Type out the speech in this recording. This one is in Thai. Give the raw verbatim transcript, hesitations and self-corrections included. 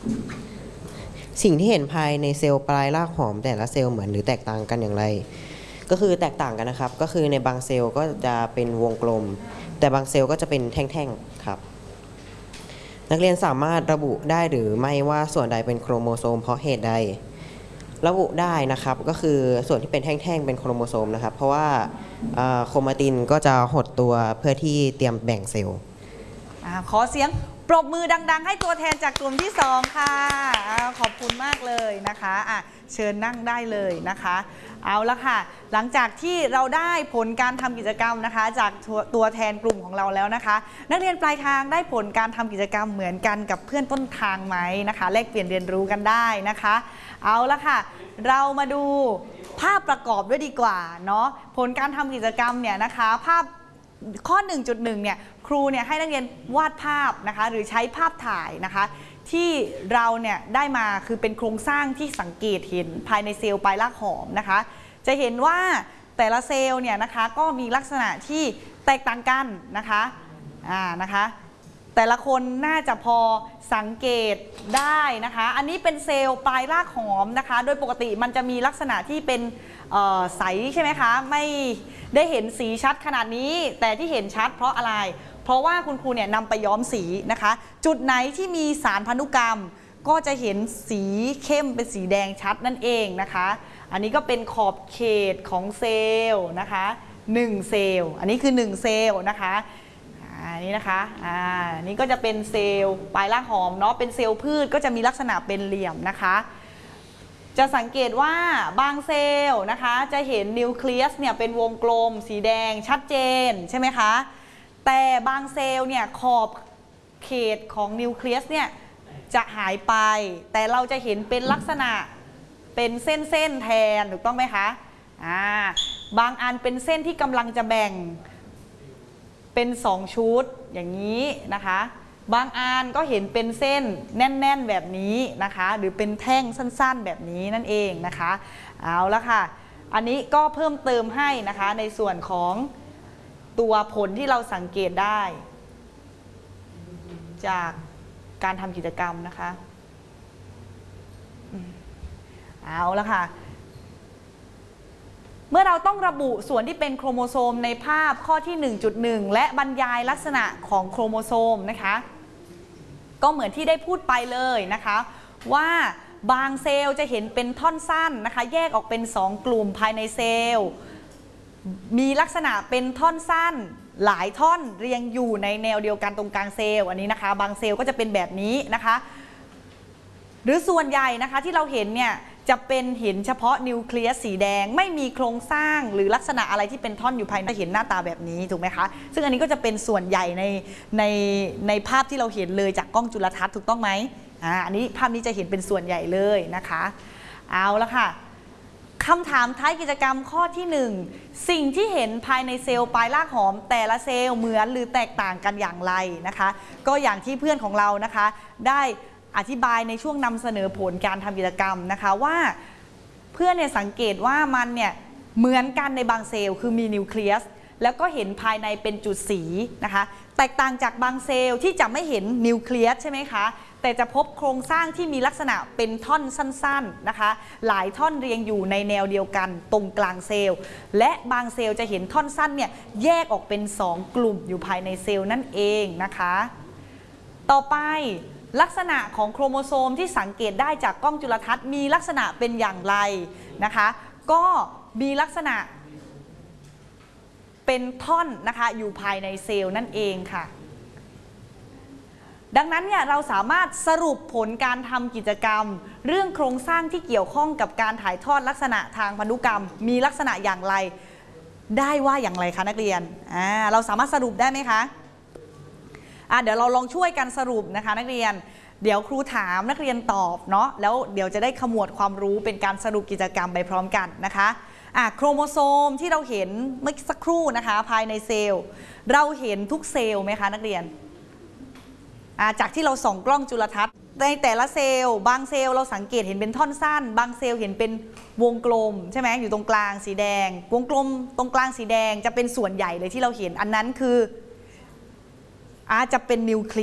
สิ่งที่เห็นภายในเซลล์ปลายรากหอมแต่ละเซลล์เหมือนหรือแตกต่างกันอย่างไรก็คือแตกต่างกันนะครับก็คือในบางเซลล์ก็จะเป็นวงกลมแต่บางเซลล์ก็จะเป็นแท่งๆครับนักเรียนสามารถระบุได้หรือไม่ว่าส่วนใดเป็นโครโมโซมเพราะเหตุใดระบุได้นะครับก็คือส่วนที่เป็นแท่งๆเป็นโครโมโซมนะครับเพราะว่าโครมาตินก็จะหดตัวเพื่อที่เตรียมแบ่งเซลล์ขอเสียงปรบมือดังๆให้ตัวแทนจากกลุ่มที่สองค่ะขอบคุณมากเลยนะคะะเชิญนั่งได้เลยนะคะเอาละค่ะหลังจากที่เราได้ผลการทำกิจกรรมนะคะจากตัวแทนกลุ่มของเราแล้วนะคะนักเรียนปลายทางได้ผลการทำกิจกรรมเหมือนกันกับเพื่อนต้นทางไหมนะคะแลกเปลี่ยนเรียนรู้กันได้นะคะเอาละค่ะเรามาดูภาพประกอบด้วยดีกว่าเนาะผลการทำกิจกรรมเนี่ยนะคะภาพข้อ หนึ่งจุดหนึ่ง เนี่ยครูเนี่ยให้นักเรียนวาดภาพนะคะหรือใช้ภาพถ่ายนะคะที่เราเนี่ยได้มาคือเป็นโครงสร้างที่สังเกตเห็นภายในเซลล์ปลายรากหอมนะคะจะเห็นว่าแต่ละเซลล์เนี่ยนะคะก็มีลักษณะที่แตกต่างกันนะคะอ่านะคะแต่ละคนน่าจะพอสังเกตได้นะคะอันนี้เป็นเซลล์ปลายรากหอมนะคะโดยปกติมันจะมีลักษณะที่เป็นใสใช่ไหมคะไม่ได้เห็นสีชัดขนาดนี้แต่ที่เห็นชัดเพราะอะไรเพราะว่าคุณครูเนี่ยนำไปย้อมสีนะคะจุดไหนที่มีสารพันธุกรรมก็จะเห็นสีเข้มเป็นสีแดงชัดนั่นเองนะคะอันนี้ก็เป็นขอบเขตของเซลล์นะคะหนึ่งเซลล์อันนี้คือหนึ่งเซลล์นะคะอันนี้นะคะอ่านี่ก็จะเป็นเซลล์ปลายรากหอมเนาะเป็นเซลล์พืชก็จะมีลักษณะเป็นเหลี่ยมนะคะจะสังเกตว่าบางเซลล์นะคะจะเห็นนิวเคลียสเนี่ยเป็นวงกลมสีแดงชัดเจนใช่ไหมคะแต่บางเซลล์เนี่ยขอบเขตของนิวเคลียสเนี่ยจะหายไปแต่เราจะเห็นเป็นลักษณะเป็นเส้นๆแทนถูกต้องไหมคะอ่าบางอันเป็นเส้นที่กำลังจะแบ่งเป็นสองชุดอย่างนี้นะคะบางอันก็เห็นเป็นเส้นแน่นๆแบบนี้นะคะหรือเป็นแท่งสั้นๆแบบนี้นั่นเองนะคะเอาละค่ะอันนี้ก็เพิ่มเติมให้นะคะในส่วนของตัวผลที่เราสังเกตได้จากการทำกิจกรรมนะคะเอาละค่ะเมื่อเราต้องระบุส่วนที่เป็นโครโมโซมในภาพข้อที่ หนึ่งจุดหนึ่ง และบรรยายลักษณะของโครโมโซมนะคะก็เหมือนที่ได้พูดไปเลยนะคะว่าบางเซลล์จะเห็นเป็นท่อนสั้นนะคะแยกออกเป็นสองกลุ่มภายในเซลล์มีลักษณะเป็นท่อนสั้นหลายท่อนเรียงอยู่ในแนวเดียวกันตรงกลางเซลล์อันนี้นะคะบางเซลล์ก็จะเป็นแบบนี้นะคะหรือส่วนใหญ่นะคะที่เราเห็นเนี่ยจะเป็นเห็นเฉพาะนิวเคลียสสีแดงไม่มีโครงสร้างหรือลักษณะอะไรที่เป็นท่อนอยู่ภายในเห็นหน้าตาแบบนี้ถูกไหมคะซึ่งอันนี้ก็จะเป็นส่วนใหญ่ในในในภาพที่เราเห็นเลยจากกล้องจุลทรรศน์ถูกต้องไหมอ่าอันนี้ภาพนี้จะเห็นเป็นส่วนใหญ่เลยนะคะเอาละค่ะคำถามท้ายกิจกรรมข้อที่หนึ่งสิ่งที่เห็นภายในเซลล์ปลายรากหอมแต่ละเซลล์เหมือนหรือแตกต่างกันอย่างไรนะคะก็อย่างที่เพื่อนของเรานะคะได้อธิบายในช่วงนำเสนอผลการทำกิจกรรมนะคะว่าเพื่อนเนี่ยสังเกตว่ามันเนี่ยเหมือนกันในบางเซลล์คือมีนิวเคลียสแล้วก็เห็นภายในเป็นจุดสีนะคะแตกต่างจากบางเซลล์ที่จะไม่เห็นนิวเคลียสใช่ไหมคะแต่จะพบโครงสร้างที่มีลักษณะเป็นท่อนสั้นๆนะคะหลายท่อนเรียงอยู่ในแนวเดียวกันตรงกลางเซลล์และบางเซลล์จะเห็นท่อนสั้นเนี่ยแยกออกเป็นสองกลุ่มอยู่ภายในเซลล์นั่นเองนะคะต่อไปลักษณะของโครโมโซมที่สังเกตได้จากกล้องจุลทรรศน์มีลักษณะเป็นอย่างไรนะคะก็มีลักษณะเป็นท่อนนะคะอยู่ภายในเซลล์นั่นเองค่ะดังนั้นเนี่ยเราสามารถสรุปผลการทำกิจกรรมเรื่องโครงสร้างที่เกี่ยวข้องกับการถ่ายทอดลักษณะทางพันธุกรรมมีลักษณะอย่างไรได้ว่าอย่างไรคะนักเรียนอ่าเราสามารถสรุปได้ไหมคะอ่ะเดี๋ยวเราลองช่วยกันสรุปนะคะนักเรียนเดี๋ยวครูถามนักเรียนตอบเนาะแล้วเดี๋ยวจะได้ขมวดความรู้เป็นการสรุปกิจกรรมไปพร้อมกันนะคะอ่ะโครโมโซมที่เราเห็นเมื่อสักครู่นะคะภายในเซลล์เราเห็นทุกเซลล์ไหมคะนักเรียนอ่ะจากที่เราส่องกล้องจุลทรรศน์ในแต่ละเซลล์บางเซลล์เราสังเกตเห็นเป็นท่อนสั้นบางเซลล์เห็นเป็นวงกลมใช่ไหมอยู่ตรงกลางสีแดงวงกลมตรงกลางสีแดงจะเป็นส่วนใหญ่เลยที่เราเห็นอันนั้นคืออาจจะเป็นนิวเคลียส